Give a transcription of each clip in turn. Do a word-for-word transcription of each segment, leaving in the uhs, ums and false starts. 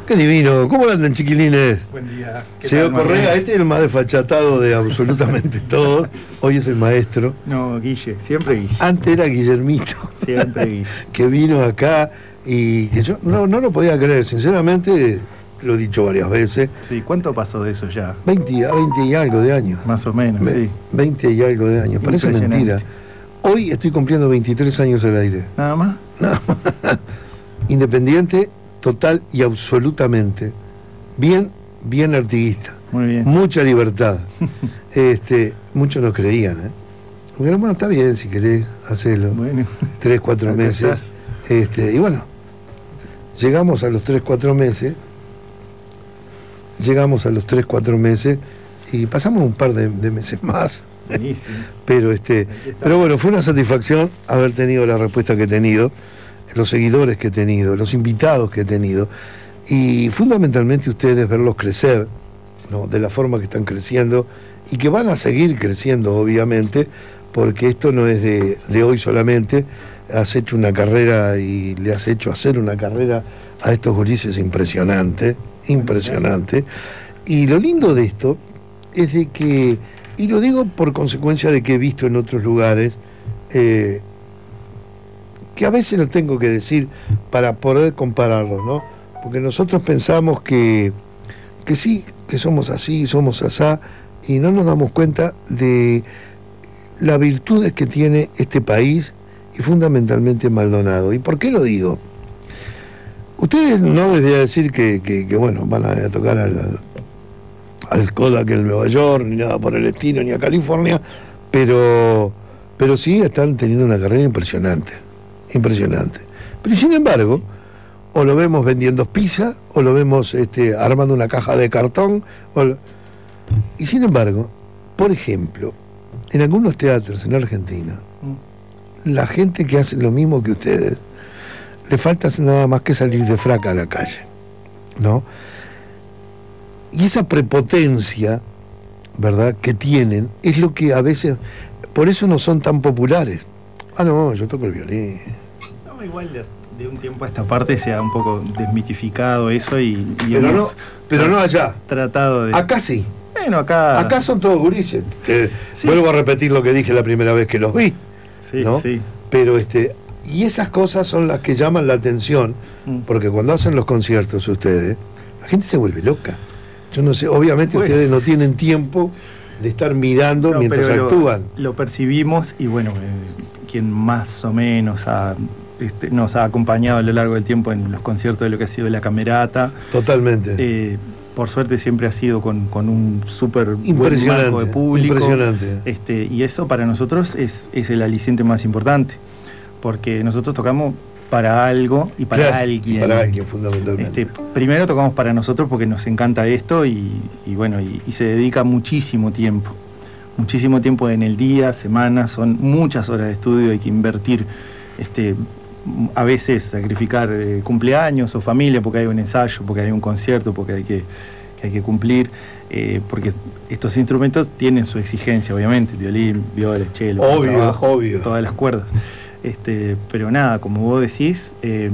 Qué divino. ¿Cómo andan, chiquilines? Buen día. Señor Correa, este es el más desfachatado de absolutamente todos. Hoy es el maestro. No, Guille, siempre Guille. Antes era Guillermito. Siempre Guille. Que vino acá y que yo no, no lo podía creer, sinceramente, lo he dicho varias veces. Sí, ¿cuánto pasó de eso ya? veinte, veinte y algo de años. Más o menos, Ve, sí. veinte y algo de años. Parece mentira. Hoy estoy cumpliendo veintitrés años al aire. ¿Nada más? Nada más. Independiente, total y absolutamente. Bien, bien artiguista. Muy bien. Mucha libertad. este, muchos no creían, ¿eh? Pero bueno, está bien si querés hacerlo. Bueno. Tres, cuatro meses. Este, y bueno, llegamos a los tres, cuatro meses. Llegamos a los tres, cuatro meses y pasamos un par de, de meses más. Buenísimo. Pero este, pero bueno, fue una satisfacción haber tenido la respuesta que he tenido, los seguidores que he tenido, los invitados que he tenido, y fundamentalmente ustedes verlos crecer, ¿no? De la forma que están creciendo y que van a seguir creciendo, obviamente, porque esto no es de, de hoy solamente. Has hecho una carrera y le has hecho hacer una carrera a estos gurises impresionante, impresionante. Y lo lindo de esto es de que, y lo digo por consecuencia de que he visto en otros lugares, eh, que a veces lo tengo que decir para poder compararlos, ¿no? Porque nosotros pensamos que, que sí, que somos así, somos asá, y no nos damos cuenta de las virtudes que tiene este país y fundamentalmente Maldonado. ¿Y por qué lo digo? Ustedes no les voy a decir que, que, que bueno, van a tocar al, al Kodak en Nueva York, ni nada por el estilo, ni a California, pero, pero sí están teniendo una carrera impresionante, impresionante. Pero sin embargo, o lo vemos vendiendo pizza, o lo vemos este, armando una caja de cartón, o lo... y sin embargo, por ejemplo, en algunos teatros en Argentina, la gente que hace lo mismo que ustedes, le falta nada más que salir de fraca a la calle, ¿no? Y esa prepotencia, ¿verdad?, que tienen, es lo que a veces, por eso no son tan populares. Ah, no, yo toco el violín. No, igual de, de un tiempo a esta parte se ha un poco desmitificado eso y, y pero, hemos no, pero no allá. Tratado de... Acá sí. Bueno, acá... Acá son todos gurises. Te, sí. Vuelvo a repetir lo que dije la primera vez que los vi. Sí, ¿no? sí. Pero este... Y esas cosas son las que llaman la atención, porque cuando hacen los conciertos ustedes, la gente se vuelve loca. Yo no sé, obviamente bueno. Ustedes no tienen tiempo de estar mirando no, mientras actúan. Lo, lo percibimos y bueno, eh, quien más o menos ha, este, nos ha acompañado a lo largo del tiempo en los conciertos de lo que ha sido la Camerata. Totalmente. Eh, por suerte siempre ha sido con, con un súper buen marco de público. Impresionante. Este, y eso para nosotros es, es el aliciente más importante. Porque nosotros tocamos para algo y para claro, alguien. Para alguien, fundamentalmente. Este, primero tocamos para nosotros porque nos encanta esto y, y bueno, y, y se dedica muchísimo tiempo. Muchísimo tiempo en el día, semanas, son muchas horas de estudio, hay que invertir, este, a veces sacrificar eh, cumpleaños o familia porque hay un ensayo, porque hay un concierto, porque hay que, que, hay que cumplir. Eh, porque estos instrumentos tienen su exigencia, obviamente, violín, viola, cello, obvio, trabajo, obvio. Todas las cuerdas. Este, pero nada, como vos decís, eh,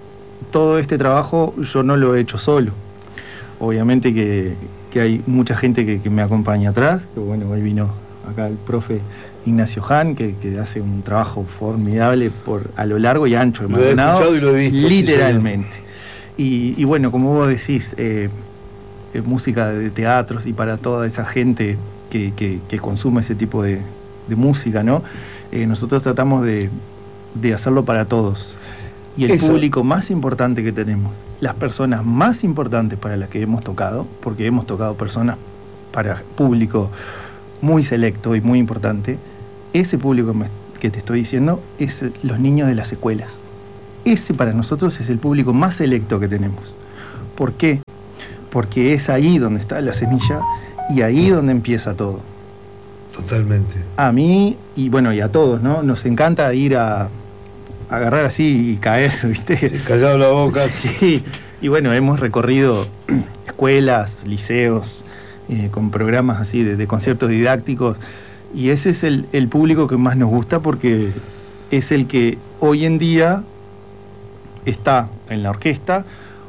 todo este trabajo yo no lo he hecho solo. Obviamente que, que hay mucha gente que, que me acompaña atrás, que bueno, hoy vino acá el profe Ignacio Hahn, que, que hace un trabajo formidable por a lo largo y ancho de Maldonado, lo he escuchado y lo he visto, literalmente. Sí, y, y bueno, como vos decís, eh, eh, música de teatros y para toda esa gente que, que, que consume ese tipo de, de música, ¿no? Eh, nosotros tratamos de, de hacerlo para todos. Y el Eso. público más importante que tenemos, las personas más importantes para las que hemos tocado, porque hemos tocado personas para público muy selecto y muy importante, ese público que te estoy diciendo es los niños de las escuelas. Ese para nosotros es el público más selecto que tenemos. ¿Por qué? Porque es ahí donde está la semilla y ahí donde empieza todo. Totalmente. A mí, y bueno, y a todos, ¿no? Nos encanta ir a, a agarrar así y caer, ¿viste? Sí, callado la boca. Sí, y bueno, hemos recorrido escuelas, liceos, eh, con programas así de, de conciertos didácticos, y ese es el, el público que más nos gusta porque es el que hoy en día está en la orquesta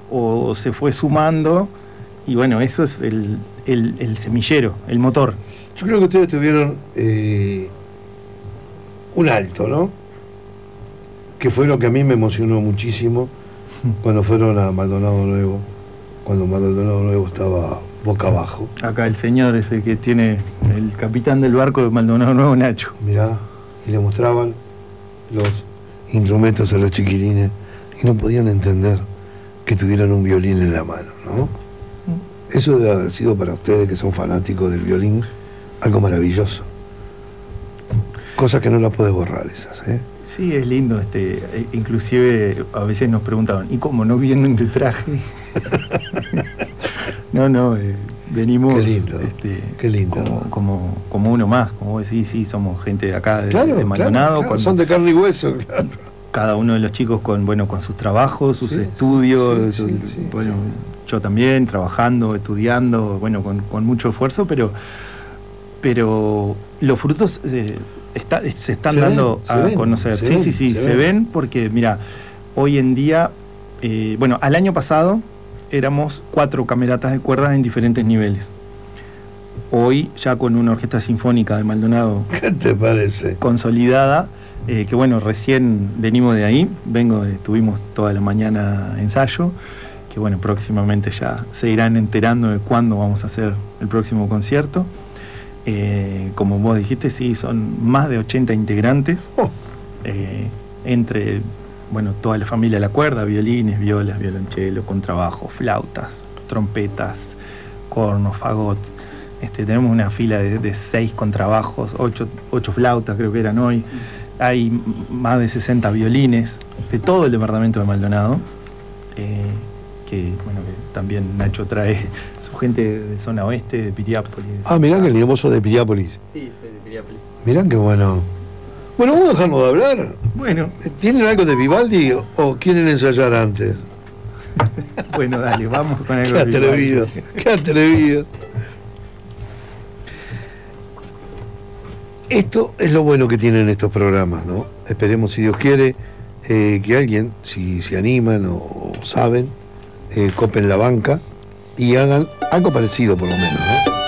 o se fue sumando, y bueno, eso es el, el, el semillero, el motor. Yo creo que ustedes tuvieron eh, un alto, ¿no? Que fue lo que a mí me emocionó muchísimo cuando fueron a Maldonado Nuevo, cuando Maldonado Nuevo estaba boca abajo. Acá el señor ese que tiene el capitán del barco de Maldonado Nuevo, Nacho. Mirá, y le mostraban los instrumentos a los chiquilines y no podían entender que tuvieran un violín en la mano, ¿no? Eso debe haber sido para ustedes que son fanáticos del violín algo maravilloso. Cosas que no las podés borrar esas, ¿eh? Sí, es lindo, este, inclusive a veces nos preguntaban, ¿y cómo no vienen de traje? no, no, eh, venimos qué lindo, este, qué lindo. Como, como, como uno más, como vos decís, sí, somos gente de acá, de, claro, de Maldonado. Claro, claro, son de carne y hueso, claro. Cada uno de los chicos con, bueno, con sus trabajos, sus sí, estudios, sí, sí, sí, bueno, sí. Yo también, trabajando, estudiando, bueno, con, con mucho esfuerzo, pero, pero los frutos eh, está, se están se dando ven, a ven, conocer. Sí, ven, sí, sí, se, se ven. ven porque, mira, hoy en día, eh, bueno, al año pasado éramos cuatro cameratas de cuerdas en diferentes niveles. Hoy, ya con una orquesta sinfónica de Maldonado. ¿Qué te parece? Consolidada. Eh, que bueno, recién venimos de ahí, vengo, de, tuvimos toda la mañana ensayo, que bueno, próximamente ya se irán enterando de cuándo vamos a hacer el próximo concierto. Eh, como vos dijiste, sí, son más de ochenta integrantes, oh. eh, entre, bueno, toda la familia de la cuerda, violines, violas, violonchelo, contrabajo, flautas, trompetas, cornos, fagot. Este, tenemos una fila de, de seis contrabajos, ocho, ocho flautas creo que eran hoy. Hay más de sesenta violines de todo el departamento de Maldonado, eh, que bueno, que también Nacho trae su gente de zona oeste, de Piriápolis. Ah, mirá que el vos sos de Piriápolis. Sí, soy de Piriápolis. Mirá que bueno. Bueno, ¿vamos a dejarnos de hablar? Bueno. ¿Tienen algo de Vivaldi o, o quieren ensayar antes? Bueno, dale, vamos con algo de Vivaldi. Qué atrevido, qué atrevido. Esto es lo bueno que tienen estos programas, ¿no? Esperemos, si Dios quiere, eh, que alguien, si se animan o, o saben, eh, copen la banca y hagan algo parecido por lo menos, ¿no?